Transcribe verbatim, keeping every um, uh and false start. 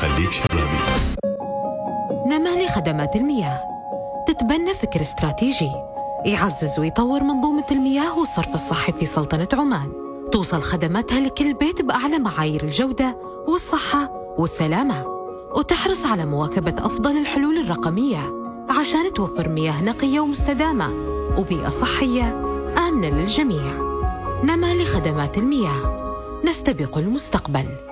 وخليك شبابي. نمالي خدمات المياه تتبنى فكر استراتيجي يعزز ويطور منظومة المياه والصرف الصحي في سلطنة عمان، توصل خدماتها لكل بيت بأعلى معايير الجودة والصحة والسلامة، وتحرص على مواكبة أفضل الحلول الرقمية عشان توفر مياه نقية ومستدامة وبيئة صحية آمنة للجميع. نمالي خدمات المياه، نستبق المستقبل.